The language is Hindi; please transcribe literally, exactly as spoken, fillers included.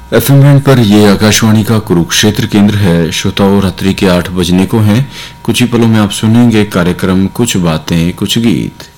एफएम बैंड पर यह आकाशवाणी का कुरुक्षेत्र केंद्र है। श्रोताओं, रात्रि के आठ बजने को हैं। कुछ ही पलों में आप सुनेंगे कार्यक्रम कुछ बातें कुछ गीत।